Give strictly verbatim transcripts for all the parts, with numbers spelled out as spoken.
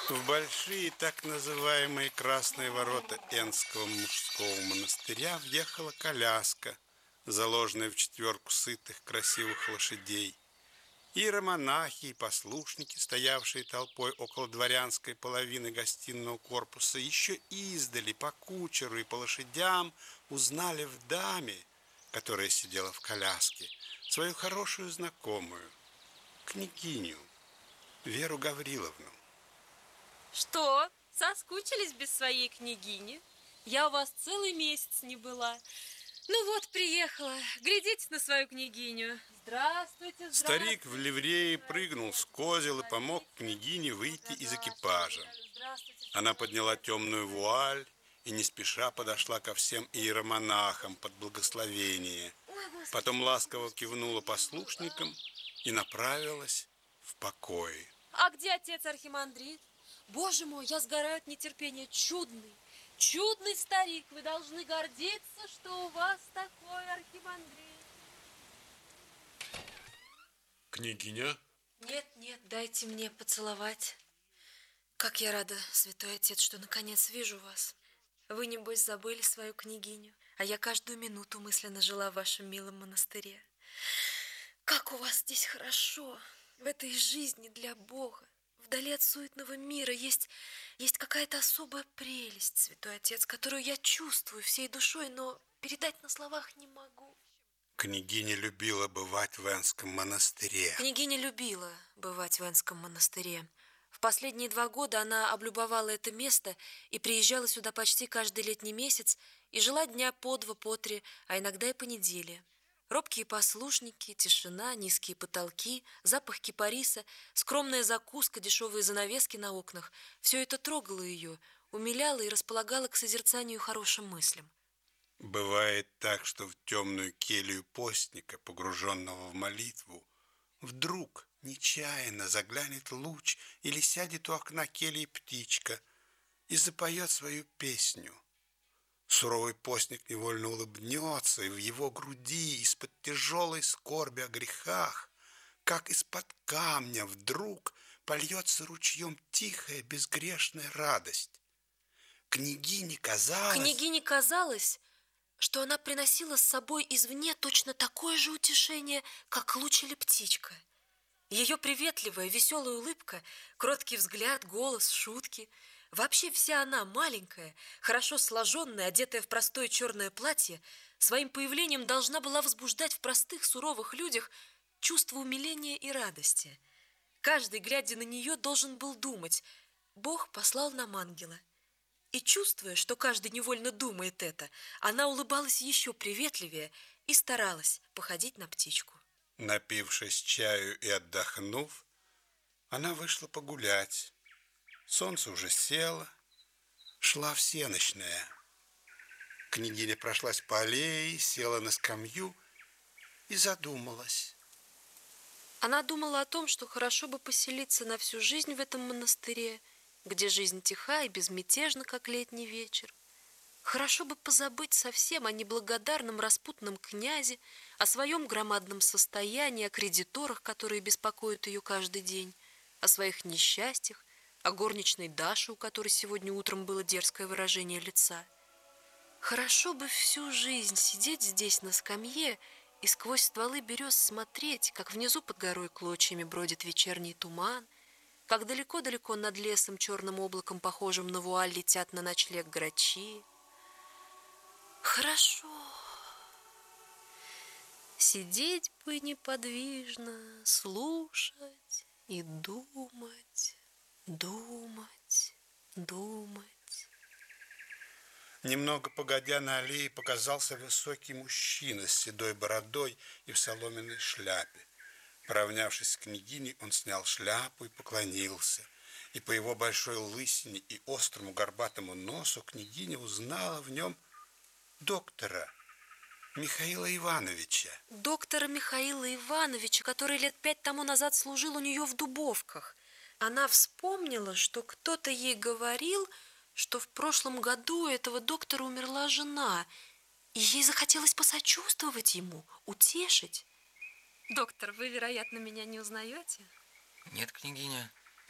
В большие так называемые красные ворота Энского мужского монастыря въехала коляска, заложенная в четверку сытых красивых лошадей. Иеромонахи и послушники, стоявшие толпой около дворянской половины гостиного корпуса, еще издали по кучеру и по лошадям узнали в даме, которая сидела в коляске, свою хорошую знакомую, княгиню Веру Гавриловну. Что, соскучились без своей княгини? Я у вас целый месяц не была. Ну вот, приехала. Глядите на свою княгиню. Здравствуйте, здравствуйте. Старик в ливрее прыгнул с козел и помог княгине выйти из экипажа. Она подняла темную вуаль и не спеша подошла ко всем иеромонахам под благословение. Потом ласково кивнула послушникам и направилась в покой. А где отец архимандрит? Боже мой, я сгораю от нетерпения. Чудный, чудный старик. Вы должны гордиться, что у вас такой архимандрит. Княгиня? Нет, нет, дайте мне поцеловать. Как я рада, святой отец, что наконец вижу вас. Вы, небось, забыли свою княгиню, а я каждую минуту мысленно жила в вашем милом монастыре. Как у вас здесь хорошо, в этой жизни для Бога. Вдали от суетного мира есть, есть какая-то особая прелесть, святой отец, которую я чувствую всей душой, но передать на словах не могу. Княгиня любила бывать в Энском монастыре. Княгиня любила бывать в Энском монастыре. В последние два года она облюбовала это место и приезжала сюда почти каждый летний месяц и жила дня по два, по три, а иногда и по неделе. Робкие послушники, тишина, низкие потолки, запах кипариса, скромная закуска, дешевые занавески на окнах – все это трогало ее, умиляло и располагало к созерцанию хорошим мыслям. Бывает так, что в темную келью постника, погруженного в молитву, вдруг нечаянно заглянет луч или сядет у окна кельи птичка и запоет свою песню. Суровый постник невольно улыбнется, и в его груди из-под тяжелой скорби о грехах, как из-под камня, вдруг польется ручьем тихая безгрешная радость. Княгине казалось... Княгине казалось, что она приносила с собой извне точно такое же утешение, как луч или птичка. Ее приветливая, веселая улыбка, кроткий взгляд, голос, шутки – вообще вся она, маленькая, хорошо сложенная, одетая в простое черное платье, своим появлением должна была возбуждать в простых, суровых людях чувство умиления и радости. Каждый, глядя на нее, должен был думать: Бог послал нам ангела. И, чувствуя, что каждый невольно думает это, она улыбалась еще приветливее и старалась походить на птичку. Напившись чаю и отдохнув, она вышла погулять. Солнце уже село, шла всенощная. Княгиня прошлась по аллее, села на скамью и задумалась. Она думала о том, что хорошо бы поселиться на всю жизнь в этом монастыре, где жизнь тиха и безмятежна, как летний вечер. Хорошо бы позабыть совсем о неблагодарном распутном князе, о своем громадном состоянии, о кредиторах, которые беспокоят ее каждый день, о своих несчастьях, о горничной Даше, у которой сегодня утром было дерзкое выражение лица. Хорошо бы всю жизнь сидеть здесь на скамье и сквозь стволы берез смотреть, как внизу под горой клочьями бродит вечерний туман, как далеко-далеко над лесом черным облаком, похожим на вуаль, летят на ночлег грачи. Хорошо. Сидеть бы неподвижно, слушать и думать. Думать, думать. Немного погодя, на аллее показался высокий мужчина с седой бородой и в соломенной шляпе. Поравнявшись с княгиней, он снял шляпу и поклонился. И по его большой лысине и острому горбатому носу княгиня узнала в нем доктора Михаила Ивановича. Доктора Михаила Ивановича, который лет пять тому назад служил у нее в Дубовках. Она вспомнила, что кто-то ей говорил, что в прошлом году у этого доктора умерла жена, и ей захотелось посочувствовать ему, утешить. Доктор, вы, вероятно, меня не узнаете? Нет, княгиня,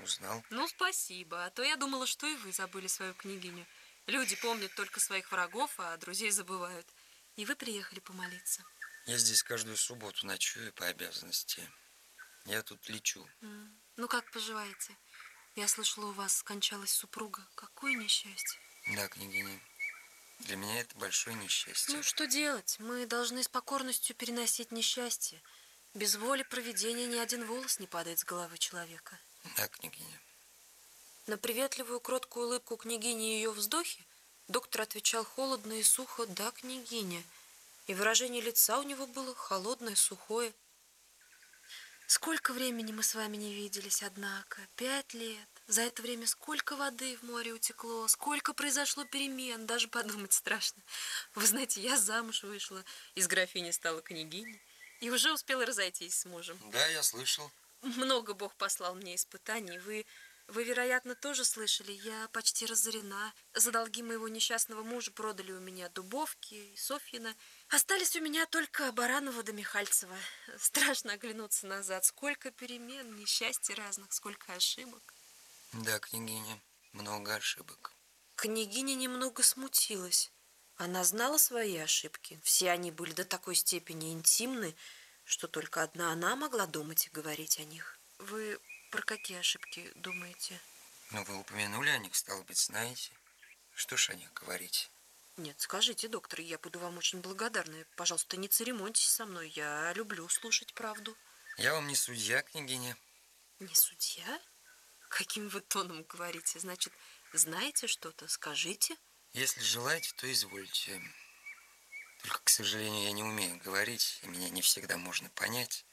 Узнал. Ну, спасибо. А то я думала, что и вы забыли свою княгиню. Люди помнят только своих врагов, а друзей забывают. И вы приехали помолиться. Я здесь каждую субботу ночую по обязанности. Я тут лечу. М. Ну, как поживаете? Я слышала, у вас скончалась супруга. Какое несчастье. Да, княгиня. Для меня это большое несчастье. Ну, что делать? Мы должны с покорностью переносить несчастье. Без воли провидения ни один волос не падает с головы человека. Да, княгиня. На приветливую, кроткую улыбку княгини и ее вздохи доктор отвечал холодно и сухо: «Да, княгиня». И выражение лица у него было холодное, сухое. Сколько времени мы с вами не виделись, однако? Пять лет. За это время сколько воды в море утекло, сколько произошло перемен, даже подумать страшно. Вы знаете, я замуж вышла, из графини стала княгиней, и уже успела разойтись с мужем. Да, я слышал. Много Бог послал мне испытаний. Вы, вы, вероятно, тоже слышали. Я почти разорена. За долги моего несчастного мужа продали у меня Дубовки и Софьина. Остались у меня только Баранова да Михальцева. Страшно оглянуться назад. Сколько перемен, несчастий разных, сколько ошибок. Да, княгиня, много ошибок. Княгиня немного смутилась. Она знала свои ошибки. Все они были до такой степени интимны, что только одна она могла думать и говорить о них. Вы про какие ошибки думаете? Ну, вы упомянули о них, стало быть, знаете. Что ж о них говорить? Нет, скажите, доктор, я буду вам очень благодарна. Пожалуйста, не церемоньтесь со мной. Я люблю слушать правду. Я вам не судья, княгиня. Не судья? Каким вы тоном говорите? Значит, знаете что-то? Скажите. Если желаете, то извольте. Только, к сожалению, я не умею говорить, и меня не всегда можно понять.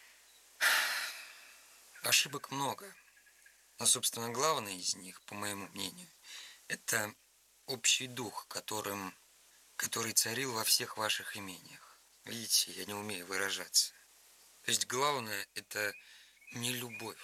Ошибок много. Но, собственно, главное из них, по моему мнению, это общий дух, которым, который царил во всех ваших имениях. Видите, я не умею выражаться. То есть главное – это не любовь,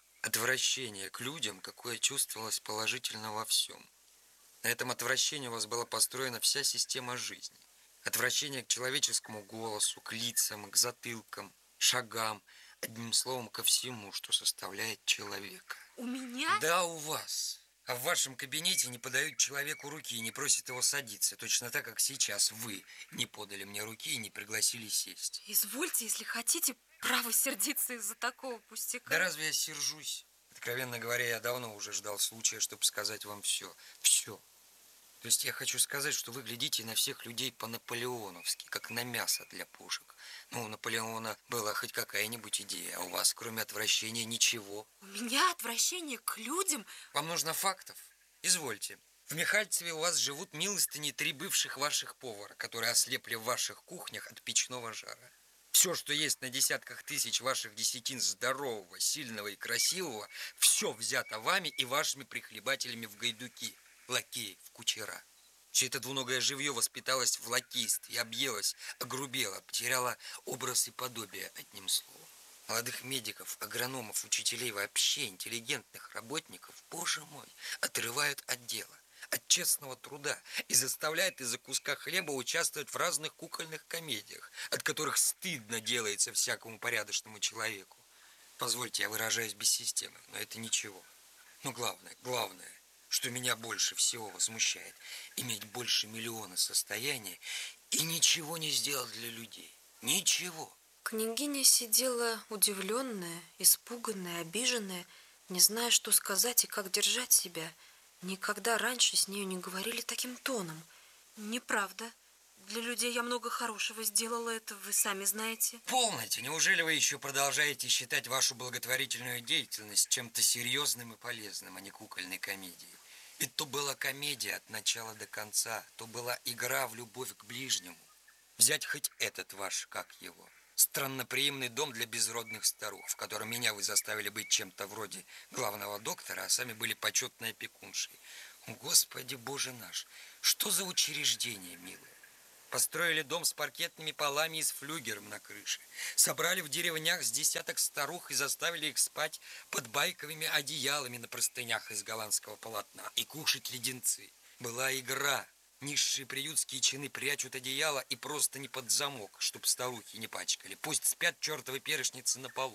отвращение к людям, какое чувствовалось положительно во всем. На этом отвращении у вас была построена вся система жизни. Отвращение к человеческому голосу, к лицам, к затылкам, шагам, одним словом, ко всему, что составляет человека. У меня? Да, у вас. А в вашем кабинете не подают человеку руки и не просят его садиться, точно так, как сейчас вы не подали мне руки и не пригласили сесть. Извольте, если хотите, право сердиться из-за такого пустяка. Да разве я сержусь? Откровенно говоря, я давно уже ждал случая, чтобы сказать вам все. Все. То есть я хочу сказать, что вы глядите на всех людей по-наполеоновски, как на мясо для пушек. Ну, у Наполеона была хоть какая-нибудь идея, а у вас, кроме отвращения, ничего. У меня отвращение к людям? Вам нужно фактов? Извольте. В Михальцеве у вас живут милостыни три бывших ваших повара, которые ослепли в ваших кухнях от печного жара. Все, что есть на десятках тысяч ваших десятин здорового, сильного и красивого, все взято вами и вашими прихлебателями в гайдуки, лакеев, кучера. Все это двуногое живье воспиталось в лакействе, объелось, огрубело, потеряло образ и подобие, одним словом. Молодых медиков, агрономов, учителей, вообще интеллигентных работников, боже мой, отрывают от дела, от честного труда и заставляют из-за куска хлеба участвовать в разных кукольных комедиях, от которых стыдно делается всякому порядочному человеку. Позвольте, я выражаюсь без системы, но это ничего. Но главное, главное, что меня больше всего возмущает, иметь больше миллиона состояния и ничего не сделать для людей. Ничего. Княгиня сидела удивленная, испуганная, обиженная, не зная, что сказать и как держать себя. Никогда раньше с нею не говорили таким тоном. Неправда. Для людей я много хорошего сделала, это вы сами знаете. Полноте. Неужели вы еще продолжаете считать вашу благотворительную деятельность чем-то серьезным и полезным, а не кукольной комедией? Ведь то была комедия от начала до конца, то была игра в любовь к ближнему. Взять хоть этот ваш, как его, странноприимный дом для безродных старух, в котором меня вы заставили быть чем-то вроде главного доктора, а сами были почетной опекуншей. Господи Боже наш, что за учреждение, милое? Построили дом с паркетными полами и с флюгером на крыше. Собрали в деревнях с десяток старух и заставили их спать под байковыми одеялами на простынях из голландского полотна и кушать леденцы. Была игра. Низшие приютские чины прячут одеяло и просто не под замок, чтоб старухи не пачкали. Пусть спят чертовы перышницы на полу.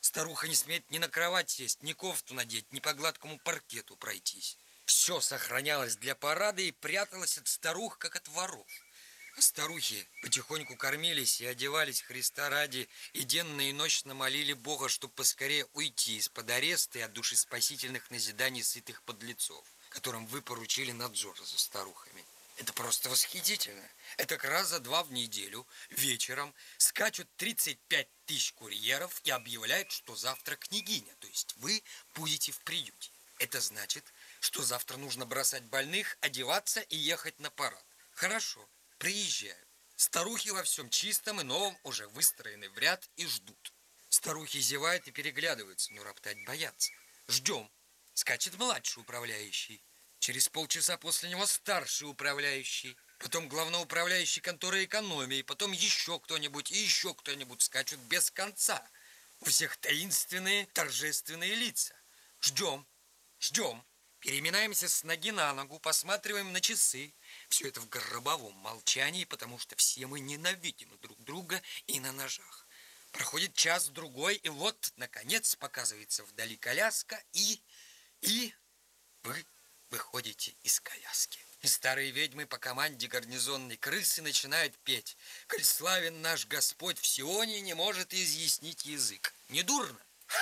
Старуха не смеет ни на кровать сесть, ни кофту надеть, ни по гладкому паркету пройтись. Все сохранялось для парада и пряталось от старух, как от воров. А старухи потихоньку кормились и одевались Христа ради, и денно и ночно молили Бога, чтобы поскорее уйти из-под ареста и от душеспасительных назиданий сытых подлецов, которым вы поручили надзор за старухами. Это просто восхитительно. Это как раз за два в неделю вечером скачут тридцать пять тысяч курьеров и объявляют, что завтра княгиня, то есть вы будете в приюте. Это значит, что завтра нужно бросать больных, одеваться и ехать на парад. Хорошо, приезжаю. Старухи во всем чистом и новом уже выстроены в ряд и ждут. Старухи зевают и переглядываются, но роптать боятся. Ждем. Скачет младший управляющий. Через полчаса после него старший управляющий. Потом главноуправляющий конторы экономии. Потом еще кто-нибудь и еще кто-нибудь скачут без конца. У всех таинственные, торжественные лица. Ждем, ждем. Переминаемся с ноги на ногу, посматриваем на часы. Все это в гробовом молчании, потому что все мы ненавидим друг друга и на ножах. Проходит час-другой, и вот, наконец, показывается вдали коляска, и... и... вы выходите из коляски. И старые ведьмы по команде гарнизонной крысы начинают петь: «Коль славен наш Господь в Сионе, не может изъяснить язык». Не дурно?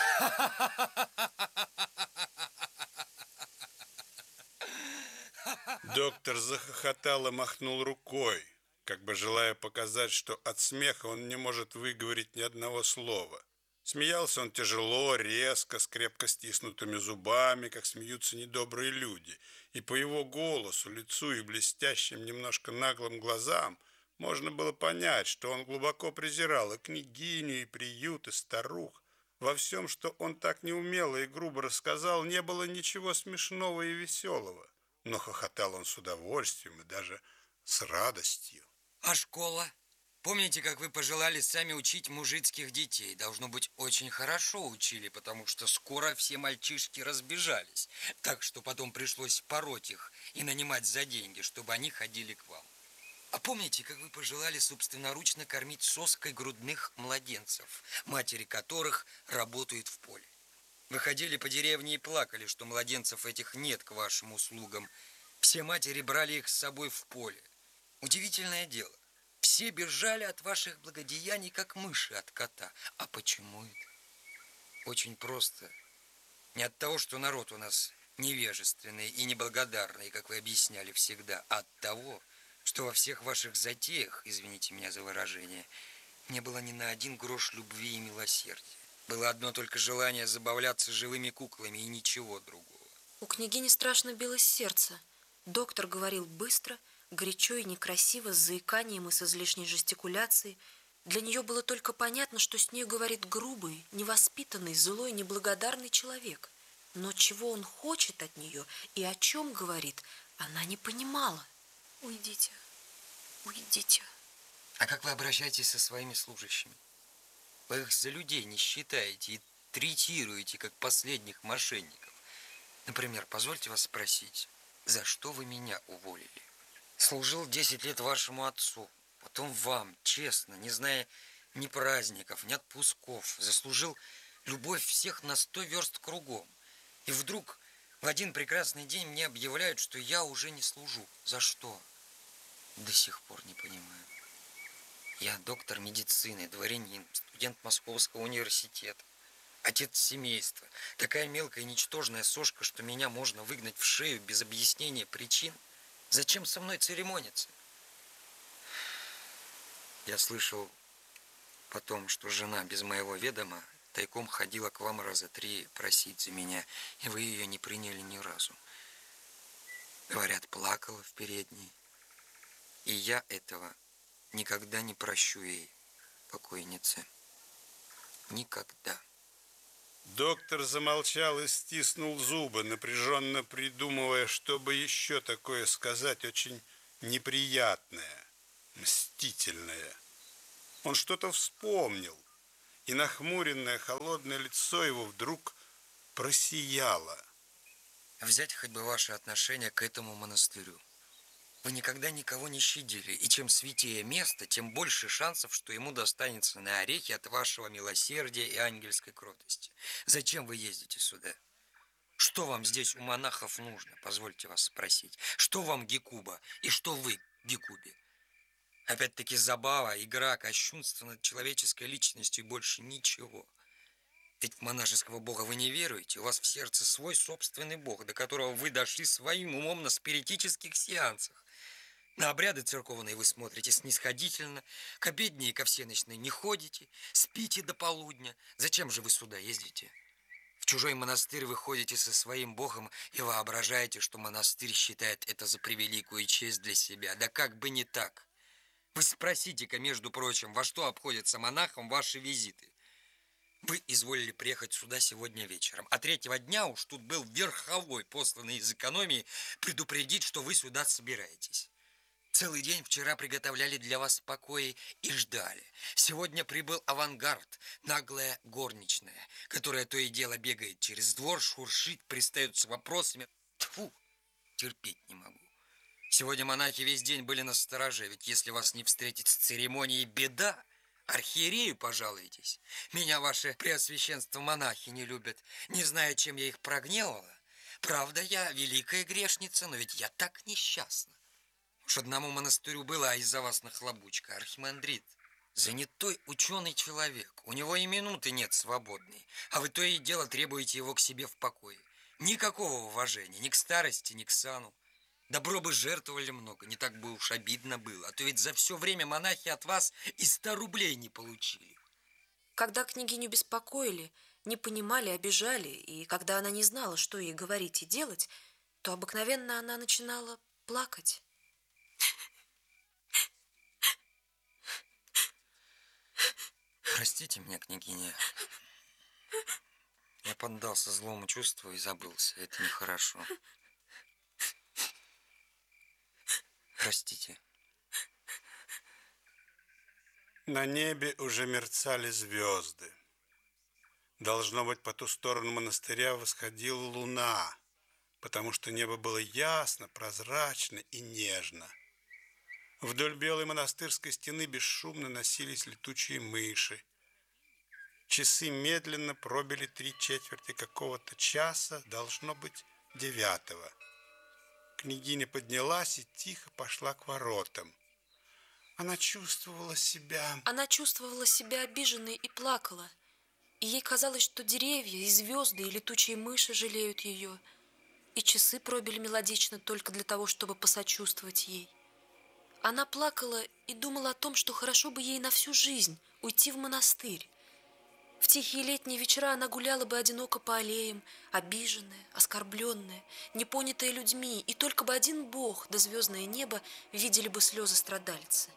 Доктор захохотал и махнул рукой, как бы желая показать, что от смеха он не может выговорить ни одного слова. Смеялся он тяжело, резко, с крепко стиснутыми зубами, как смеются недобрые люди. И по его голосу, лицу и блестящим, немножко наглым глазам можно было понять, что он глубоко презирал и княгиню, и приют, и старух. Во всем, что он так неумело и грубо рассказал, не было ничего смешного и веселого. Но хохотал он с удовольствием и даже с радостью. А школа? Помните, как вы пожелали сами учить мужицких детей? Должно быть, очень хорошо учили, потому что скоро все мальчишки разбежались. Так что потом пришлось пороть их и нанимать за деньги, чтобы они ходили к вам. А помните, как вы пожелали собственноручно кормить соской грудных младенцев, матери которых работают в поле? Вы ходили по деревне и плакали, что младенцев этих нет к вашим услугам. Все матери брали их с собой в поле. Удивительное дело. Все бежали от ваших благодеяний, как мыши от кота. А почему это? Очень просто. Не от того, что народ у нас невежественный и неблагодарный, как вы объясняли всегда, а от того, что во всех ваших затеях, извините меня за выражение, не было ни на один грош любви и милосердия. Было одно только желание забавляться живыми куклами и ничего другого. У княгини страшно билось сердце. Доктор говорил быстро, горячо и некрасиво, с заиканием и с излишней жестикуляцией. Для нее было только понятно, что с ней говорит грубый, невоспитанный, злой, неблагодарный человек. Но чего он хочет от нее и о чем говорит, она не понимала. «Уйдите, уйдите». А как вы обращаетесь со своими служащими? Вы их за людей не считаете и третируете, как последних мошенников. Например, позвольте вас спросить, за что вы меня уволили? Служил десять лет вашему отцу, потом вам, честно, не зная ни праздников, ни отпусков, заслужил любовь всех на сто верст кругом. И вдруг в один прекрасный день мне объявляют, что я уже не служу. За что? До сих пор не понимаю. Я доктор медицины, дворянин, студент Московского университета, отец семейства. Такая мелкая и ничтожная сошка, что меня можно выгнать в шею без объяснения причин. Зачем со мной церемониться? Я слышал потом, что жена без моего ведома тайком ходила к вам раза три просить за меня, и вы ее не приняли ни разу. Говорят, плакала в передней. И я этого никогда не прощу ей, покойнице. Никогда. Доктор замолчал и стиснул зубы, напряженно придумывая, чтобы еще такое сказать, очень неприятное, мстительное. Он что-то вспомнил, и нахмуренное холодное лицо его вдруг просияло. Взять хоть бы ваше отношение к этому монастырю. Вы никогда никого не щадили, и чем святее место, тем больше шансов, что ему достанется на орехи от вашего милосердия и ангельской кротости. Зачем вы ездите сюда? Что вам здесь у монахов нужно, позвольте вас спросить? Что вам Гекуба и что вы Гекубе? Опять-таки забава, игра, кощунство над человеческой личностью и больше ничего. Ведь в монашеского бога вы не веруете, у вас в сердце свой собственный бог, до которого вы дошли своим умом на спиритических сеансах. На обряды церковные вы смотрите снисходительно, к обедне и ко всеночной не ходите, спите до полудня. Зачем же вы сюда ездите? В чужой монастырь вы ходите со своим богом и воображаете, что монастырь считает это за превеликую честь для себя. Да как бы не так. Вы спросите-ка, между прочим, во что обходятся монахам ваши визиты. Вы изволили приехать сюда сегодня вечером, а третьего дня уж тут был верховой, посланный из экономии, предупредить, что вы сюда собираетесь. Целый день вчера приготовляли для вас покои и ждали. Сегодня прибыл авангард, наглая горничная, которая то и дело бегает через двор, шуршит, пристает с вопросами. Тьфу, терпеть не могу. Сегодня монахи весь день были на стороже, ведь если вас не встретить с церемонией, беда. Архиерею пожалуйтесь. Меня ваше преосвященство монахи не любят, не зная, чем я их прогневала. Правда, я великая грешница, но ведь я так несчастна. Уж одному монастырю была из-за вас нахлобучка, архимандрит. Занятой ученый человек, у него и минуты нет свободной, а вы то и дело требуете его к себе в покое. Никакого уважения ни к старости, ни к сану. Добро бы жертвовали много, не так бы уж обидно было, а то ведь за все время монахи от вас и ста рублей не получили. Когда княгиню беспокоили, не понимали, обижали, и когда она не знала, что ей говорить и делать, то обыкновенно она начинала плакать. Простите меня, княгиня. Я поддался злому чувству и забылся. Это нехорошо. Простите. На небе уже мерцали звезды. Должно быть, по ту сторону монастыря восходила луна, потому что небо было ясно, прозрачно и нежно. Вдоль белой монастырской стены бесшумно носились летучие мыши. Часы медленно пробили три четверти какого-то часа, должно быть, девятого. Княгиня поднялась и тихо пошла к воротам. Она чувствовала себя... Она чувствовала себя обиженной и плакала. И ей казалось, что деревья и звезды и летучие мыши жалеют ее. И часы пробили мелодично только для того, чтобы посочувствовать ей. Она плакала и думала о том, что хорошо бы ей на всю жизнь уйти в монастырь. В тихие летние вечера она гуляла бы одиноко по аллеям, обиженная, оскорбленная, непонятая людьми, и только бы один Бог да звездное небо видели бы слезы страдальца.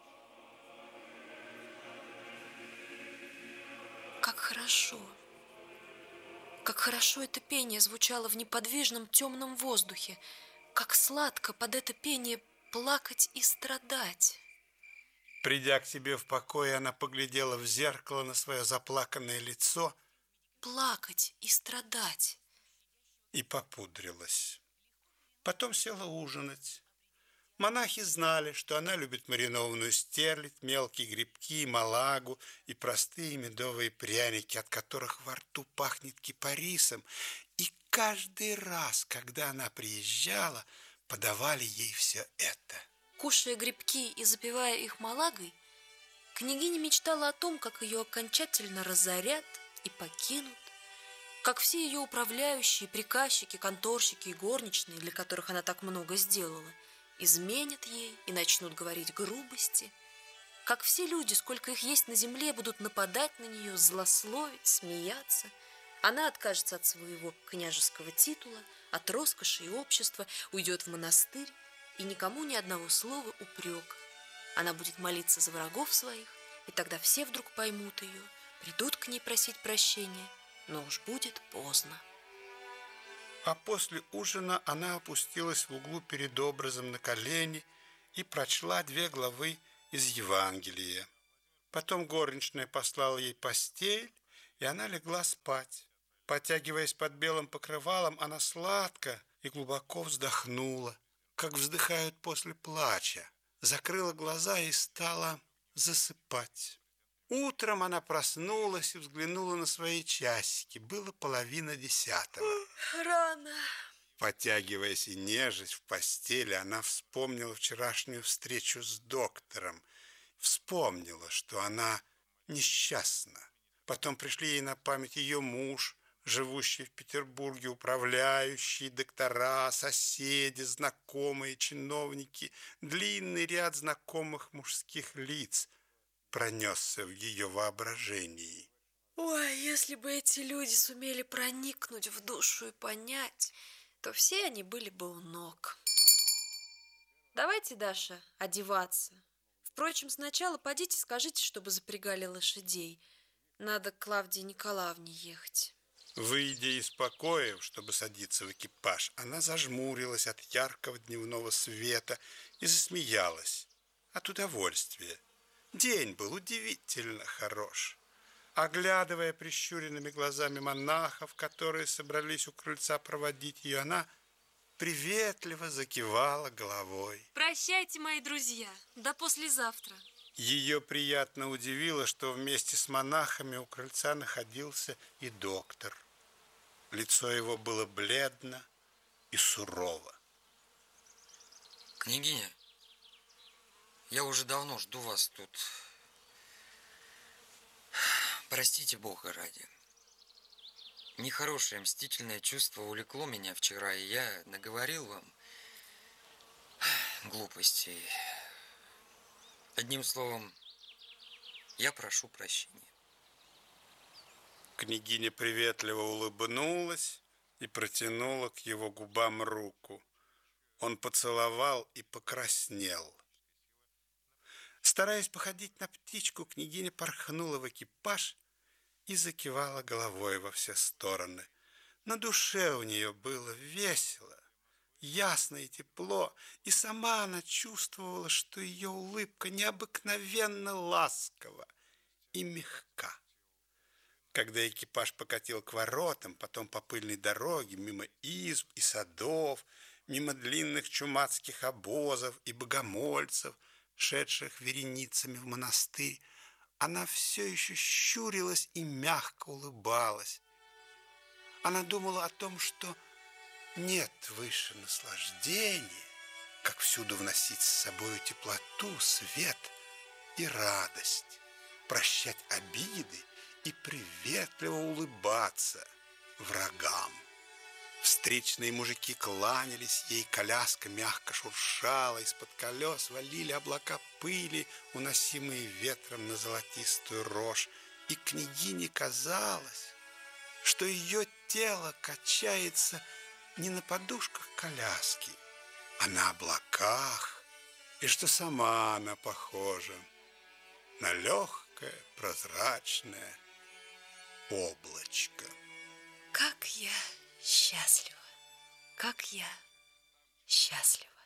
Как хорошо, как хорошо это пение звучало в неподвижном темном воздухе, как сладко под это пение плакать и страдать. Придя к себе в покой, она поглядела в зеркало на свое заплаканное лицо. Плакать и страдать. И попудрилась. Потом села ужинать. Монахи знали, что она любит маринованную стерлядь, мелкие грибки, малагу и простые медовые пряники, от которых во рту пахнет кипарисом. И каждый раз, когда она приезжала, подавали ей все это. Кушая грибки и запивая их малагой, княгиня мечтала о том, как ее окончательно разорят и покинут, как все ее управляющие, приказчики, конторщики и горничные, для которых она так много сделала, изменят ей и начнут говорить грубости, как все люди, сколько их есть на земле, будут нападать на нее, злословить, смеяться. Она откажется от своего княжеского титула, от роскоши и общества, уйдет в монастырь, и никому ни одного слова упрека. Она будет молиться за врагов своих, и тогда все вдруг поймут ее, придут к ней просить прощения, но уж будет поздно. А после ужина она опустилась в углу перед образом на колени и прочла две главы из Евангелия. Потом горничная послала ей постель, и она легла спать. Потягиваясь под белым покрывалом, она сладко и глубоко вздохнула. как вздыхают после плача, закрыла глаза и стала засыпать. Утром она проснулась и взглянула на свои часики. Было половина десятого. Рано. Потягиваясь и нежесть в постели, она вспомнила вчерашнюю встречу с доктором. Вспомнила, что она несчастна. Потом пришли ей на память ее муж, живущий в Петербурге, управляющие, доктора, соседи, знакомые, чиновники. Длинный ряд знакомых мужских лиц пронесся в ее воображении. Ой, если бы эти люди сумели проникнуть в душу и понять, то все они были бы у ног. Давайте, Даша, одеваться. Впрочем, сначала подите скажите, чтобы запрягали лошадей. Надо к Клавдии Николаевне ехать. Выйдя из покоев, чтобы садиться в экипаж, она зажмурилась от яркого дневного света и засмеялась от удовольствия. День был удивительно хорош. Оглядывая прищуренными глазами монахов, которые собрались у крыльца проводить ее, она приветливо закивала головой. Прощайте, мои друзья, до послезавтра. Ее приятно удивило, что вместе с монахами у крыльца находился и доктор. Лицо его было бледно и сурово. Княгиня, я уже давно жду вас тут. Простите Бога ради. Нехорошее мстительное чувство увлекло меня вчера, и я наговорил вам глупостей. Одним словом, я прошу прощения. Княгиня приветливо улыбнулась и протянула к его губам руку. Он поцеловал и покраснел. Стараясь походить на птичку, княгиня порхнула в экипаж и закивала головой во все стороны. На душе у нее было весело, ясно и тепло, и сама она чувствовала, что ее улыбка необыкновенно ласкова и мягка. Когда экипаж покатил к воротам, потом по пыльной дороге, мимо изб и садов, мимо длинных чумацких обозов и богомольцев, шедших вереницами в монастырь, она все еще щурилась и мягко улыбалась. Она думала о том, что нет выше наслаждения, как всюду вносить с собою теплоту, свет и радость, прощать обиды и приветливо улыбаться врагам. Встречные мужики кланялись ей, коляска мягко шуршала, из-под колес валили облака пыли, уносимые ветром на золотистую рожь, и княгине казалось, что ее тело качается не на подушках коляски, а на облаках, и что сама она похожа на легкое прозрачное облачко. Как я счастлива, как я счастлива.